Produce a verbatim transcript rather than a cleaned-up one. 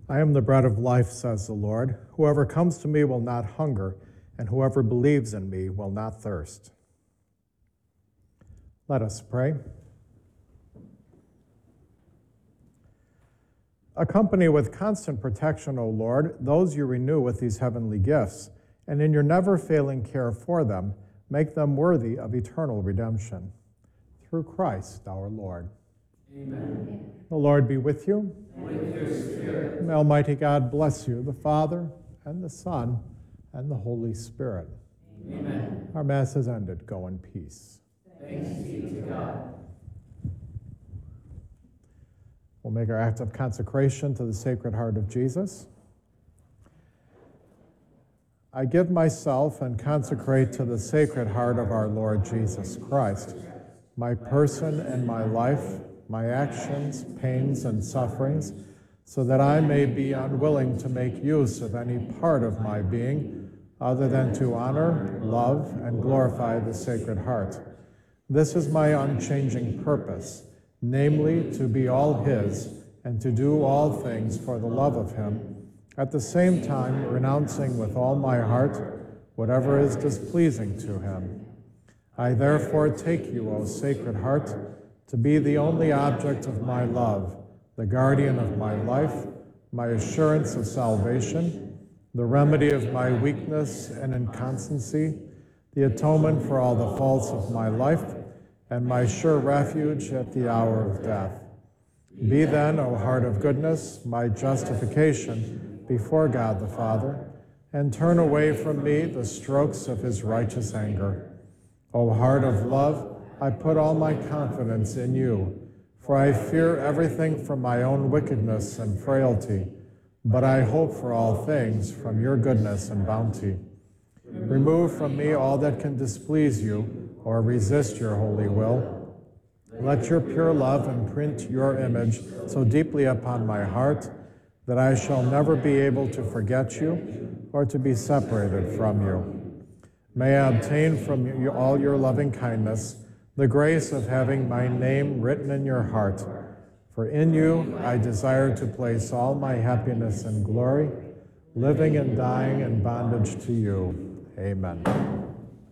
I am the bread of life, says the Lord. Whoever comes to me will not hunger, and whoever believes in me will not thirst. Let us pray. Accompany with constant protection, O Lord, those you renew with these heavenly gifts, and in your never-failing care for them, make them worthy of eternal redemption. Through Christ our Lord. Amen. The Lord be with you. And with your spirit. May Almighty God bless you, the Father, and the Son, and the Holy Spirit. Amen. Our Mass is ended. Go in peace. Thanks be to God. We'll make our act of consecration to the Sacred Heart of Jesus. I give myself and consecrate to the Sacred Heart of our Lord Jesus Christ, my person and my life, my actions, pains, and sufferings, so that I may be unwilling to make use of any part of my being other than to honor, love, and glorify the Sacred Heart. This is my unchanging purpose, namely to be all his and to do all things for the love of him, at the same time renouncing with all my heart whatever is displeasing to him. I therefore take you, O Sacred Heart, to be the only object of my love, the guardian of my life, my assurance of salvation, the remedy of my weakness and inconstancy, the atonement for all the faults of my life, and my sure refuge at the hour of death. Be then, O Heart of goodness, my justification before God the Father, and turn away from me the strokes of his righteous anger. O Heart of love, I put all my confidence in you, for I fear everything from my own wickedness and frailty, but I hope for all things from your goodness and bounty. Remove from me all that can displease you or resist your holy will. Let your pure love imprint your image so deeply upon my heart that I shall never be able to forget you or to be separated from you. May I obtain from you all your loving kindness, the grace of having my name written in your heart. For in you I desire to place all my happiness and glory, living and dying in bondage to you. Amen.